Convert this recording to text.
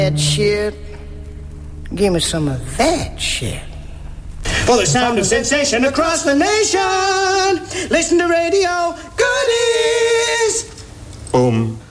That shit. Give me some of that shit. For the sound of sensation across the nation, listen to Radio Goodies. Boom.